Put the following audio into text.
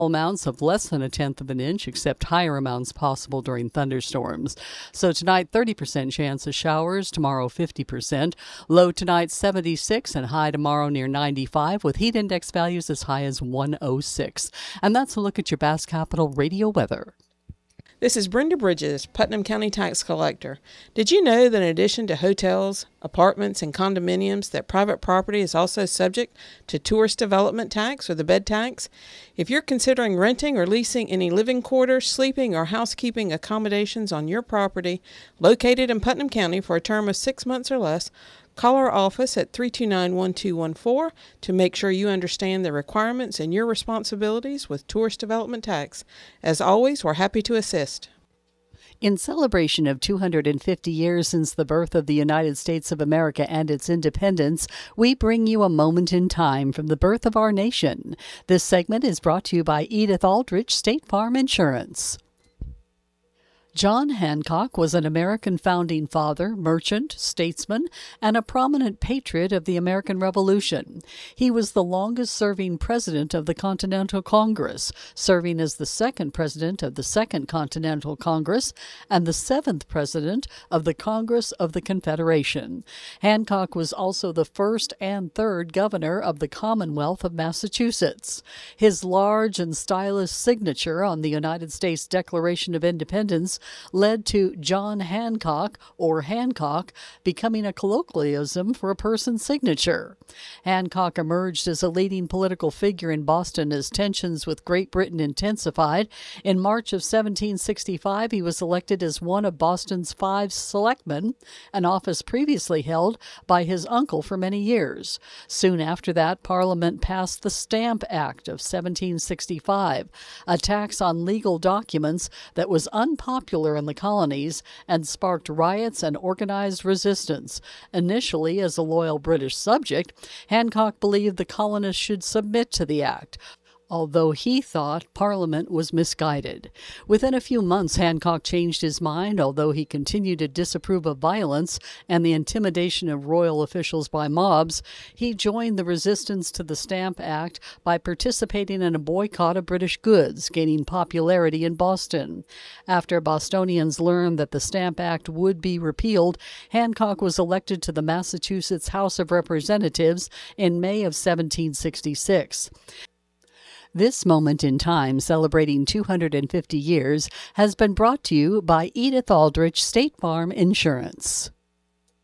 Amounts of less than 1/10 of an inch, except higher amounts possible during thunderstorms. So tonight, 30% chance of showers, tomorrow 50%. Low tonight 76 and high tomorrow near 95 with heat index values as high as 106. And that's a look at your Bass Capital radio weather. This is Brenda Bridges, Putnam County Tax Collector. Did you know that in addition to hotels, apartments, and condominiums, that private property is also subject to tourist development tax or the bed tax? If you're considering renting or leasing any living quarters, sleeping, or housekeeping accommodations on your property located in Putnam County for a term of 6 months or less, call our office at 329-1214 to make sure you understand the requirements and your responsibilities with tourist development tax. As always, we're happy to assist. In celebration of 250 years since the birth of the United States of America and its independence, we bring you a moment in time from the birth of our nation. This segment is brought to you by Edith Aldrich State Farm Insurance. John Hancock was an American founding father, merchant, statesman, and a prominent patriot of the American Revolution. He was the longest-serving president of the Continental Congress, serving as the second president of the Second Continental Congress and the seventh president of the Congress of the Confederation. Hancock was also the first and third governor of the Commonwealth of Massachusetts. His large and stylish signature on the United States Declaration of Independence led to John Hancock, or Hancock, becoming a colloquialism for a person's signature. Hancock emerged as a leading political figure in Boston as tensions with Great Britain intensified. In March of 1765, he was elected as one of Boston's 5 selectmen, an office previously held by his uncle for many years. Soon after that, Parliament passed the Stamp Act of 1765, a tax on legal documents that was unpopular in the colonies and sparked riots and organized resistance. Initially, as a loyal British subject, Hancock believed the colonists should submit to the act, although he thought Parliament was misguided. Within a few months, Hancock changed his mind, although he continued to disapprove of violence and the intimidation of royal officials by mobs. He joined the resistance to the Stamp Act by participating in a boycott of British goods, gaining popularity in Boston. After Bostonians learned that the Stamp Act would be repealed, Hancock was elected to the Massachusetts House of Representatives in May of 1766. This moment in time, celebrating 250 years, has been brought to you by Edith Aldrich State Farm Insurance.